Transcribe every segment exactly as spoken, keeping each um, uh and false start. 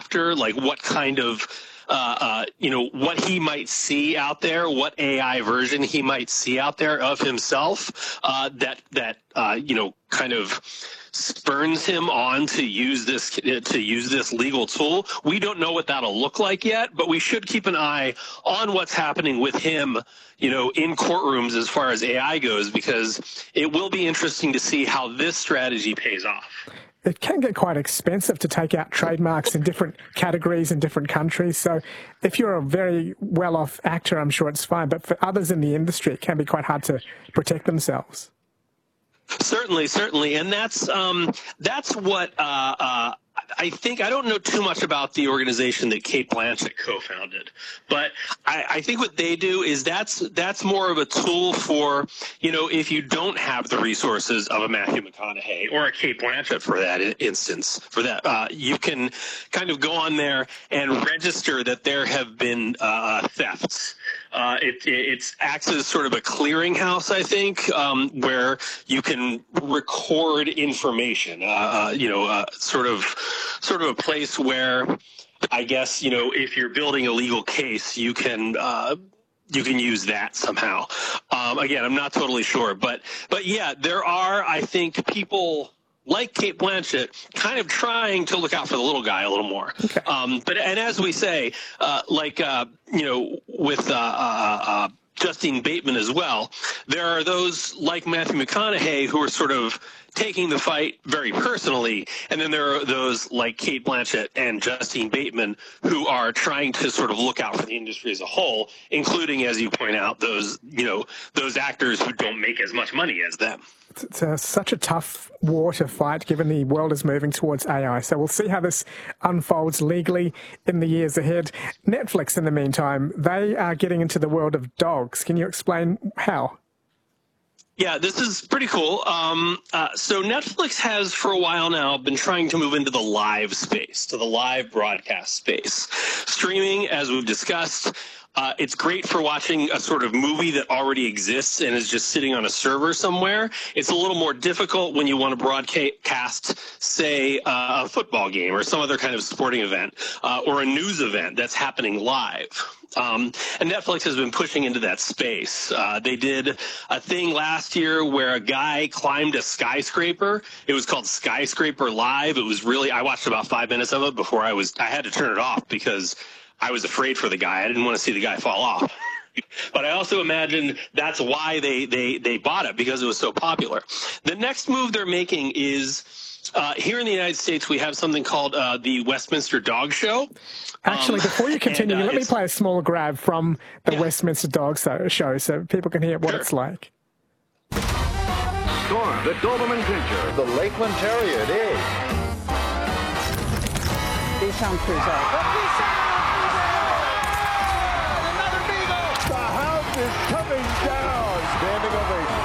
after, like what kind of Uh, uh, you know, what he might see out there, what A I version he might see out there of himself, uh, that that uh, you know, kind of spurns him on to use this to use this legal tool. We don't know what that'll look like yet, but we should keep an eye on what's happening with him, you know, in courtrooms as far as A I goes, because it will be interesting to see how this strategy pays off. It can get quite expensive to take out trademarks in different categories in different countries. So if you're a very well-off actor, I'm sure it's fine. But for others in the industry, it can be quite hard to protect themselves. Certainly, certainly. And that's um, that's what uh, uh, I think. I don't know too much about the organization that Cate Blanchett co-founded, but I, I think what they do is that's that's more of a tool for, you know, if you don't have the resources of a Matthew McConaughey or a Cate Blanchett for that instance, for that, uh, you can kind of go on there and register that there have been uh, thefts. Uh, it, it acts as sort of a clearinghouse, I think, um, where you can record information. Uh, you know, uh, sort of, sort of a place where, I guess, you know, if you're building a legal case, you can. Uh, You can use that somehow. Um, again, I'm not totally sure, but but yeah, there are, I think, people like Cate Blanchett kind of trying to look out for the little guy a little more. Okay. Um, but and as we say, uh, like uh, you know, with uh, uh, uh, Justine Bateman as well, there are those like Matthew McConaughey who are sort of taking the fight very personally, and then there are those like Cate Blanchett and Justine Bateman who are trying to sort of look out for the industry as a whole, including, as you point out, those, you know, those actors who don't make as much money as them. It's a, such a tough war to fight given the world is moving towards A I. So we'll see how this unfolds legally in the years ahead. Netflix, in the meantime, they are getting into the world of dogs. Can you explain how? Yeah, this is pretty cool. Um, uh, so Netflix has for a while now been trying to move into the live space, to the live broadcast space. Streaming, as we've discussed, uh, it's great for watching a sort of movie that already exists and is just sitting on a server somewhere. It's a little more difficult when you want to broadcast, say, uh, a football game or some other kind of sporting event uh, or a news event that's happening live. Um, and Netflix has been pushing into that space. Uh, they did a thing last year where a guy climbed a skyscraper. It was called Skyscraper Live. It was really, I watched about five minutes of it before I was, I had to turn it off because I was afraid for the guy. I didn't want to see the guy fall off. But I also imagine that's why they, they, they bought it, because it was so popular. The next move they're making is, Uh, here in the United States, we have something called uh, the Westminster Dog Show. Actually, um, before you continue, and, uh, let me play a small grab from the yeah. Westminster Dog Show so people can hear what sure. it's like. Storm, the Doberman Pinscher. The Lakeland Terrier, it is. Bichon Crusoe. Another beagle! The house is coming down. Standing ovation.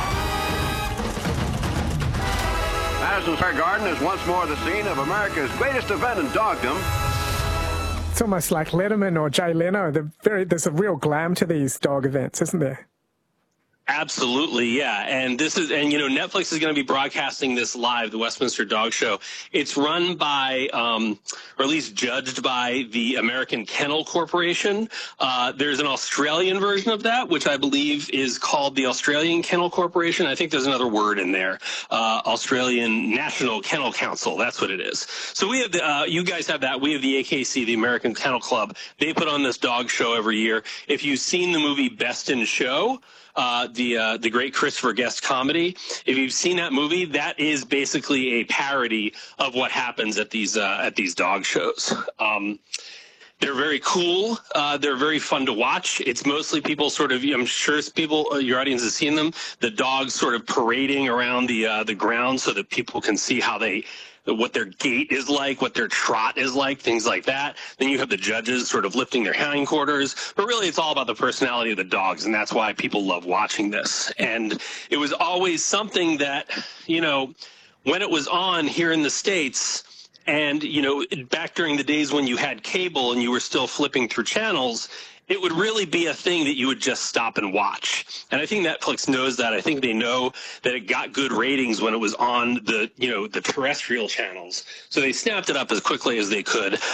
Madison Square Garden is once more the scene of America's greatest event in dogdom. It's almost like Letterman or Jay Leno. Very, there's a real glam to these dog events, isn't there? Absolutely, yeah. And this is, and you know, Netflix is going to be broadcasting this live, the Westminster Dog Show. It's run by, um, or at least judged by, the American Kennel Corporation. Uh, there's an Australian version of that, which I believe is called the Australian Kennel Corporation. I think there's another word in there. Uh, Australian National Kennel Council. That's what it is. So we have the, uh, you guys have that. We have the A K C, the American Kennel Club. They put on this dog show every year. If you've seen the movie Best in Show, Uh, the uh, the great Christopher Guest comedy. If you've seen that movie, that is basically a parody of what happens at these uh, at these dog shows. Um, they're very cool. Uh, they're very fun to watch. It's mostly people sort of, I'm sure people, uh, your audience has seen them, the dogs sort of parading around the uh, the ground so that people can see how they, what their gait is like, what their trot is like, things like that. Then you have the judges sort of lifting their hindquarters. But really, it's all about the personality of the dogs, and that's why people love watching this. And it was always something that, you know, when it was on here in the States, and, you know, back during the days when you had cable and you were still flipping through channels, it would really be a thing that you would just stop and watch. And I think Netflix knows that. I think they know that it got good ratings when it was on the, you know, the terrestrial channels. So they snapped it up as quickly as they could.